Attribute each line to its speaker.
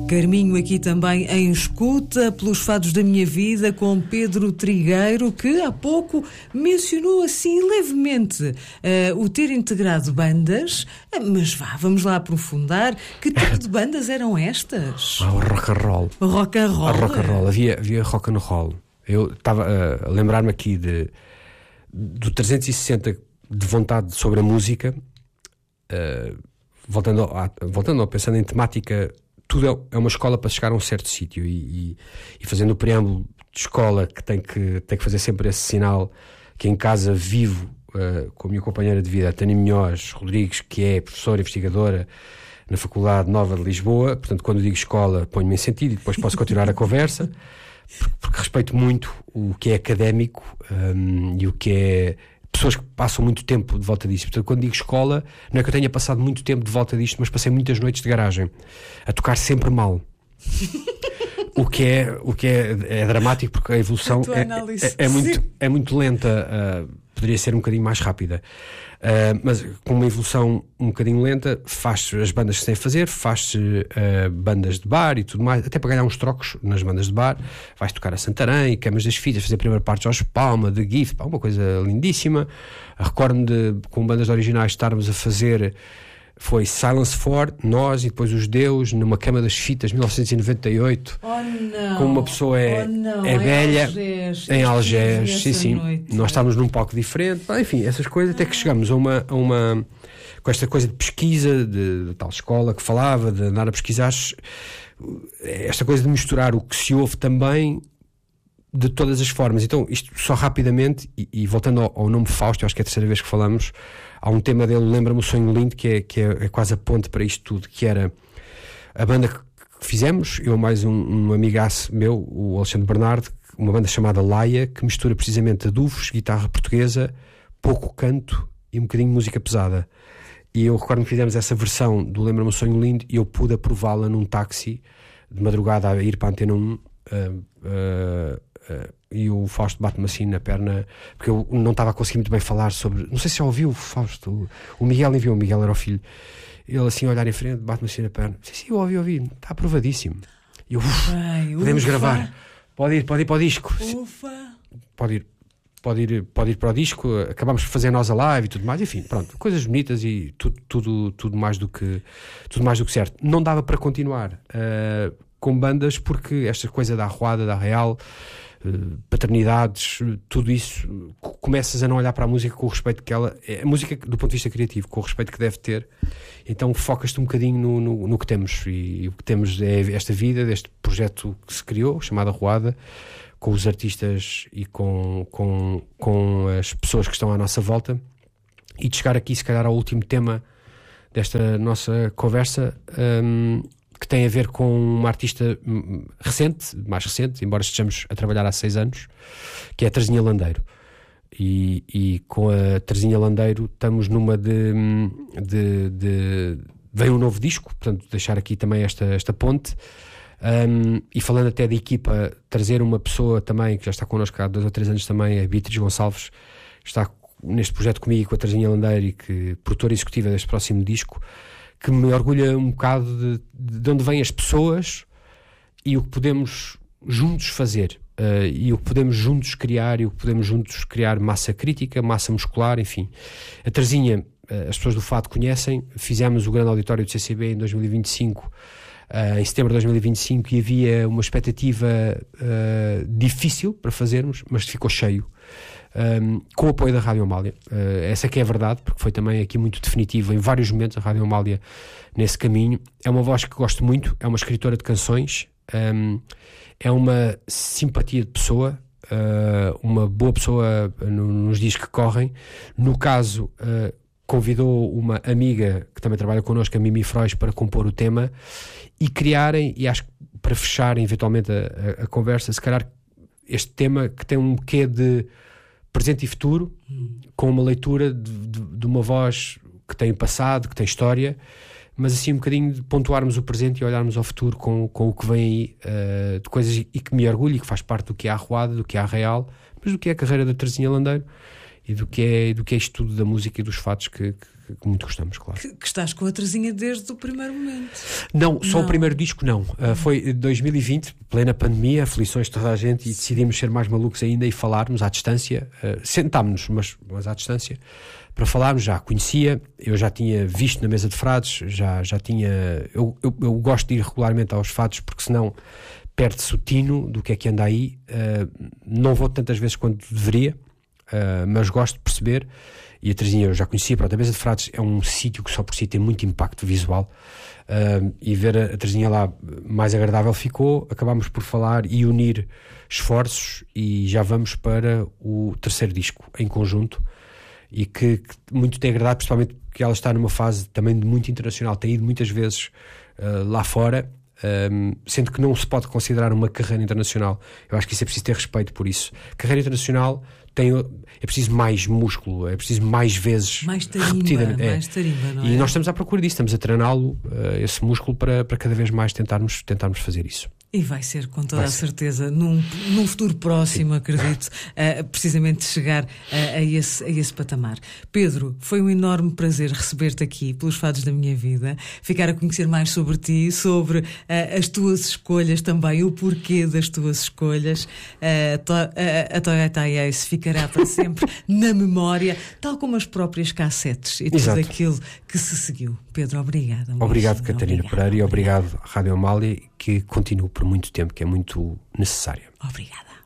Speaker 1: Carminho aqui também em escuta pelos fados da minha vida com Pedro Trigueiro, que há pouco mencionou assim levemente o ter integrado bandas, mas vamos lá aprofundar. Que tipo de bandas eram estas?
Speaker 2: O rock and roll.
Speaker 1: Rock and roll.
Speaker 2: Rock and roll. Havia rock and roll. Eu estava a lembrar-me aqui do 360 de vontade sobre a música, voltando pensando em temática. Tudo é uma escola para chegar a um certo sítio e fazendo o preâmbulo de escola que tem que fazer sempre esse sinal que em casa vivo com a minha companheira de vida, Tânia Minhoz Rodrigues, que é professora investigadora na Faculdade Nova de Lisboa. Portanto, quando digo escola, ponho-me em sentido e depois posso continuar a conversa, porque respeito muito o que é académico e o que é pessoas que passam muito tempo de volta disto. Portanto, quando digo escola, não é que eu tenha passado muito tempo de volta disto, mas passei muitas noites de garagem a tocar sempre mal. O que é dramático, porque a evolução é muito lenta. Poderia ser um bocadinho mais rápida, mas com uma evolução um bocadinho lenta, faz-se as bandas que se têm a fazer, faz-se bandas de bar e tudo mais, até para ganhar uns trocos nas bandas de bar. Vais tocar a Santarém, Camas das Filhas, fazer a primeira parte de Jorge Palma, de GIF, uma coisa lindíssima. Recordo-me com bandas originais estarmos a fazer, foi Silence 4, nós e depois os Deus, numa Cama das Fitas, 1998.
Speaker 1: Oh não!
Speaker 2: Como uma pessoa é velha, em Algés, sim.
Speaker 1: Noite.
Speaker 2: Nós estávamos num palco diferente, enfim, essas coisas, até que chegamos a uma com esta coisa de pesquisa, de tal escola que falava, de andar a pesquisar, esta coisa de misturar o que se ouve também de todas as formas. Então, isto só rapidamente, e voltando ao nome Fausto, eu acho que é a terceira vez que falamos, há um tema dele, lembra-me o Sonho Lindo, que é quase a ponte para isto tudo, que era a banda que fizemos, eu mais um amigaço meu, o Alexandre Bernardo, uma banda chamada Laia, que mistura precisamente adufos, guitarra portuguesa, pouco canto e um bocadinho de música pesada. E eu recordo que fizemos essa versão do Lembra-me o Sonho Lindo e eu pude aprová-la num táxi de madrugada a ir para a Antena 1, e o Fausto bate-me assim na perna, porque eu não estava a conseguir muito bem falar sobre, não sei se já ouviu o Fausto, o Miguel enviou, o Miguel era o filho, ele assim a olhar em frente, bate-me assim na perna, sim, eu ouvi, está aprovadíssimo. E eu, podemos gravar, pode ir para o disco.
Speaker 1: Ufa.
Speaker 2: Pode ir para o disco, acabamos por fazer nós a live e tudo mais, enfim, pronto, coisas bonitas e tudo mais do que certo. Não dava para continuar com bandas, porque esta coisa da arruada, da real, paternidades, tudo isso, começas a não olhar para a música com o respeito que ela é, a música do ponto de vista criativo, com o respeito que deve ter. Então focas-te um bocadinho no que temos, e o que temos é esta vida, deste projeto que se criou, chamado Arruada, com os artistas e com as pessoas que estão à nossa volta, e de chegar aqui se calhar ao último tema desta nossa conversa, que tem a ver com uma artista mais recente, embora estejamos a trabalhar há 6 anos, que é a Terezinha Landeiro. E com a Terezinha Landeiro estamos numa veio um novo disco, portanto deixar aqui também esta ponte, e falando até da equipa, trazer uma pessoa também que já está connosco há 2 ou 3 anos também, a Beatriz Gonçalves, está neste projeto comigo e com a Terezinha Landeiro, e que produtora executiva deste próximo disco, que me orgulha um bocado de onde vêm as pessoas e o que podemos juntos fazer, e o que podemos juntos criar, e o que podemos juntos criar massa crítica, massa muscular, enfim. A Terezinha, as pessoas do Fado conhecem, fizemos o grande auditório do CCB em 2025, em setembro de 2025, e havia uma expectativa difícil para fazermos, mas ficou cheio. Com o apoio da Rádio Amália, essa que é a verdade, porque foi também aqui muito definitivo em vários momentos a Rádio Amália nesse caminho. É uma voz que gosto muito, é uma escritora de canções, é uma simpatia de pessoa, uma boa pessoa nos dias que correm. No caso, convidou uma amiga que também trabalha connosco, a Mimi Frois, para compor o tema e criarem, e acho que para fechar eventualmente a conversa, se calhar este tema que tem um quê de presente e futuro, com uma leitura de uma voz que tem passado, que tem história, mas assim um bocadinho de pontuarmos o presente e olharmos ao futuro com o que vem aí, de coisas, e que me orgulho, e que faz parte do que é a Arruada, do que é a Real, mas do que é a carreira da Terezinha Landeiro, e do que é estudo da música e dos fados que muito gostamos, claro.
Speaker 1: Que estás com a Terezinha desde o primeiro momento.
Speaker 2: Não, só o primeiro disco não. Foi 2020, plena pandemia, aflições de toda a gente, e decidimos ser mais malucos ainda e falarmos à distância. Sentámos-nos, mas à distância, para falarmos. Já conhecia, eu já tinha visto na mesa de frades, já tinha... Eu gosto de ir regularmente aos fados, porque senão perde-se o tino do que é que anda aí. Não vou tantas vezes quanto deveria, mas gosto de perceber. E a Terezinha eu já conhecia. Pronto, a mesa de frades é um sítio que só por si tem muito impacto visual, e ver a Terezinha lá mais agradável ficou. Acabámos por falar e unir esforços, e já vamos para o terceiro disco em conjunto, e que muito tem agradado, principalmente porque ela está numa fase também de muito internacional, tem ido muitas vezes lá fora, sendo que não se pode considerar uma carreira internacional. Eu acho que isso é preciso ter respeito por isso. Carreira internacional é preciso mais músculo, é preciso mais vezes repetidamente.
Speaker 1: Mais tarimba, não é?
Speaker 2: E nós estamos à procura disso, estamos a treiná-lo, esse músculo, para cada vez mais tentarmos fazer isso.
Speaker 1: E vai ser, com toda a certeza, num futuro próximo, acredito, precisamente chegar a esse patamar. Pedro, foi um enorme prazer receber-te aqui pelos Fados da Minha Vida, ficar a conhecer mais sobre ti, sobre as tuas escolhas também, o porquê das tuas escolhas. A Toyota Ace ficará para sempre na memória, tal como as próprias cassetes e tudo aquilo que se seguiu. Pedro, obrigada.
Speaker 2: Obrigado, Catarina Pereira, e obrigado à Rádio Amália, que continue por muito tempo, que é muito necessária.
Speaker 1: Obrigada.